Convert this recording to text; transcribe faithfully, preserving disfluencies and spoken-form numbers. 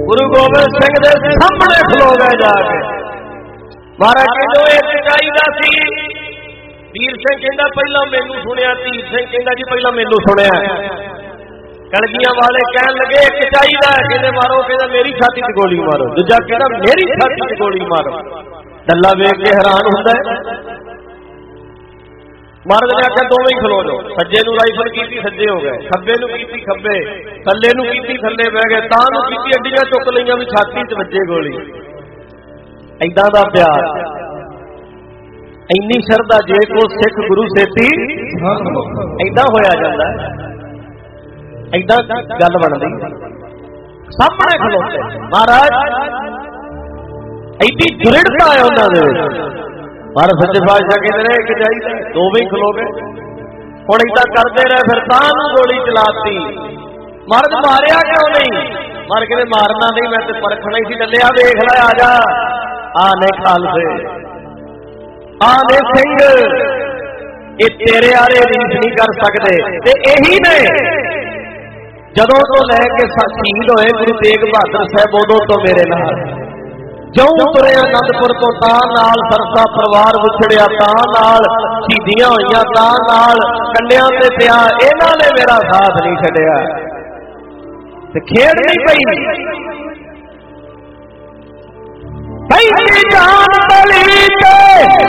गुरु गोबिंद सिंह दे सामने खलो गए जाके। महाराज कहते एक चाहिदा सी। तीर सिंह कहता पहला मैनू सुनिया, तीर सिंह कहता जी पहला मैनू सुनिया। कलगियां वाले कहन लगे एक चाहिदा, कहते मारो, कहता मेरी छाती च गोली मारो। दूजा कहता मेरी छाती च गोली मारो। डल्ला वेख के हैरान होंदा है। महाराज ने आख्या दोवें ही खलो जाओ। सज्जे नूं राइफल कीती, सज्जे हो गए, खब्बे नूं कीती, खब्बे, थल्ले नूं कीती, थल्ले बह गए, तां नूं कीती, अड्डियां चुक लईआं भी छाती च वज्जे गोली। ऐदां दा प्यार, इन्नी शरधा जे को सिख गुरु सेती ऐदां होया जांदा है। ऐदां गल बनदी। सामने खलोते महाराज, ऐडी दृढ़ता है उन्हां दे विच। महाराज सच्चे पातशाह कहते रहे एक चाहिए, दो भी खलो गए। हुण ऐदां करदे रहे, फिर तां नूं गोली चलाती। महाराज मारिया क्यों नहीं? मार के मारना नहीं, मैं ते परखना ही सी। डल्लिया देख ला, आ जा, आने खालसे, आने सिंह, ये तेरे आरे रीस नहीं कर सकते। ते यही ने जदों तो लैके शहीद होए गुरु तेग बहादुर साहब, उदों तो मेरे नाल जौं तुरे आनंदपुर तो तां नाल सरसा परिवार विछड़िया, तां नाल शहीदियां होईयां, तां नाल कंडियां ते पिया, इन्हां ने मेरा साथ नहीं छड्डिया। ते खेड़ नहीं पई पई जान तली ते